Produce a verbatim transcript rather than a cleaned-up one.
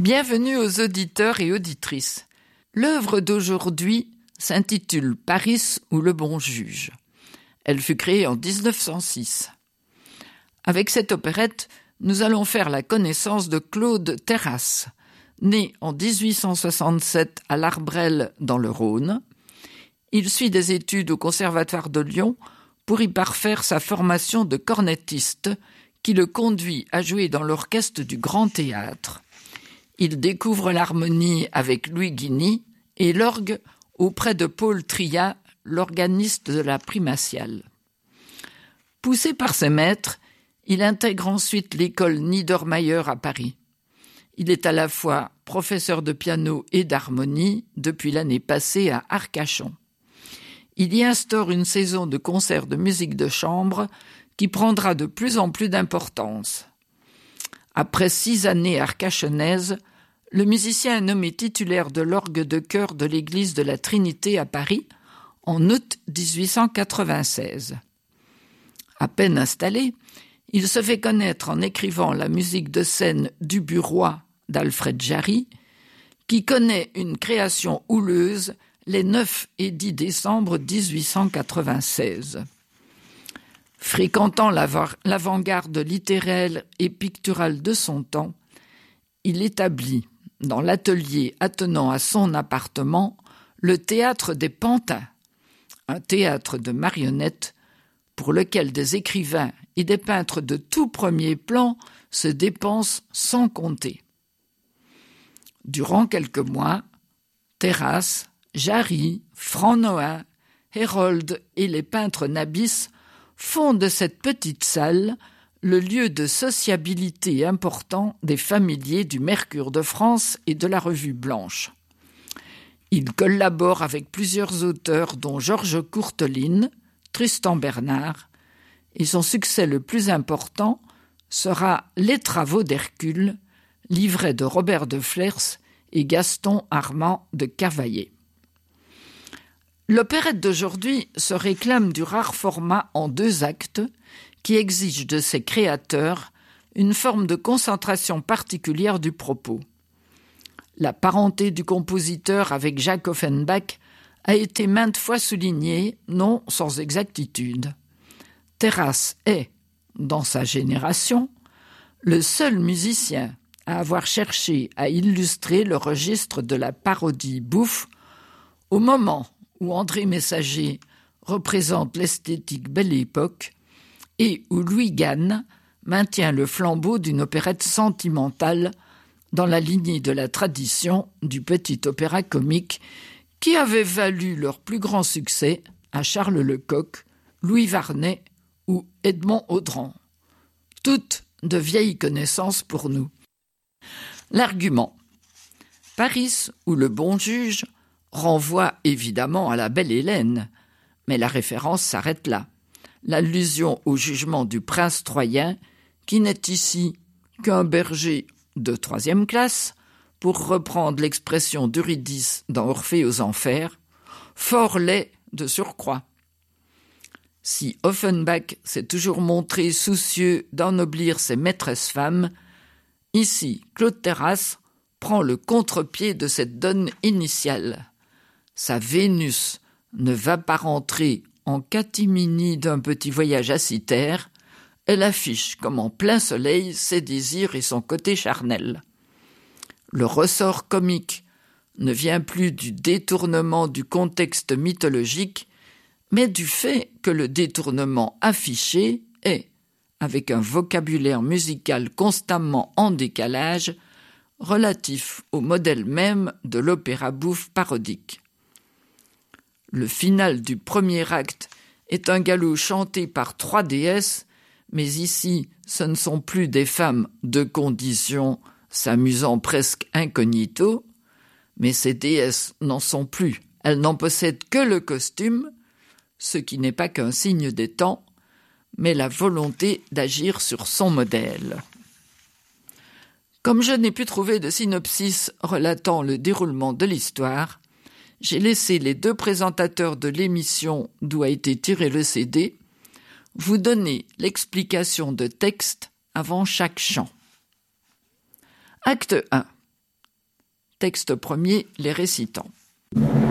Bienvenue aux auditeurs et auditrices. L'œuvre d'aujourd'hui s'intitule « Paris ou le bon juge ». Elle fut créée en dix-neuf cent six. Avec cette opérette, nous allons faire la connaissance de Claude Terrasse, né en dix-huit cent soixante-sept à l'Arbrel dans le Rhône. Il suit des études au Conservatoire de Lyon pour y parfaire sa formation de cornettiste qui le conduit à jouer dans l'orchestre du Grand Théâtre. Il découvre l'harmonie avec Louis Guigny et l'orgue auprès de Paul Triat, l'organiste de la Primatiale. Poussé par ses maîtres, il intègre ensuite l'école Niedermayer à Paris. Il est à la fois professeur de piano et d'harmonie depuis l'année passée à Arcachon. Il y instaure une saison de concerts de musique de chambre qui prendra de plus en plus d'importance. Après six années arcachonnaises, le musicien est nommé titulaire de l'orgue de chœur de l'église de la Trinité à Paris en août dix-huit cent quatre-vingt-seize. À peine installé, il se fait connaître en écrivant la musique de scène du Bureau d'Alfred Jarry, qui connaît une création houleuse les neuf et dix décembre dix-huit cent quatre-vingt-seize. Fréquentant l'avant-garde littéraire et picturale de son temps, il établit, dans l'atelier attenant à son appartement, le théâtre des Pantins, un théâtre de marionnettes pour lequel des écrivains et des peintres de tout premier plan se dépensent sans compter. Durant quelques mois, Terrasse, Jarry, Franc-Nohain, Hérold et les peintres Nabis font de cette petite salle le lieu de sociabilité important des familiers du Mercure de France et de la Revue Blanche. Il collabore avec plusieurs auteurs dont Georges Courteline, Tristan Bernard, et son succès le plus important sera Les Travaux d'Hercule, livret de Robert de Flers et Gaston Armand de Cavaillé. L'opérette d'aujourd'hui se réclame du rare format en deux actes qui exige de ses créateurs une forme de concentration particulière du propos. La parenté du compositeur avec Jacques Offenbach a été maintes fois soulignée, non sans exactitude. Terrasse est, dans sa génération, le seul musicien à avoir cherché à illustrer le registre de la parodie bouffe au moment où André Messager représente l'esthétique Belle Époque et où Louis Gane maintient le flambeau d'une opérette sentimentale dans la lignée de la tradition du petit opéra comique qui avait valu leur plus grand succès à Charles Lecoq, Louis Varnet ou Edmond Audran. Toutes de vieilles connaissances pour nous. L'argument. Paris ou le bon juge renvoie évidemment à la belle Hélène, mais la référence s'arrête là. L'allusion au jugement du prince troyen, qui n'est ici qu'un berger de troisième classe, pour reprendre l'expression d'Eurydice dans Orphée aux Enfers, fort laid de surcroît. Si Offenbach s'est toujours montré soucieux d'ennoblir ses maîtresses femmes, ici Claude Terrasse prend le contre-pied de cette donne initiale. Sa Vénus ne va pas rentrer en catimini d'un petit voyage à Cythère, elle affiche comme en plein soleil ses désirs et son côté charnel. Le ressort comique ne vient plus du détournement du contexte mythologique, mais du fait que le détournement affiché est, avec un vocabulaire musical constamment en décalage, relatif au modèle même de l'opéra bouffe parodique. Le final du premier acte est un galop chanté par trois déesses, mais ici, ce ne sont plus des femmes de condition s'amusant presque incognito, mais ces déesses n'en sont plus. Elles n'en possèdent que le costume, ce qui n'est pas qu'un signe des temps, mais la volonté d'agir sur son modèle. Comme je n'ai pu trouver de synopsis relatant le déroulement de l'histoire, j'ai laissé les deux présentateurs de l'émission d'où a été tiré le C D vous donner l'explication de texte avant chaque chant. Acte un. texte premier les récitant.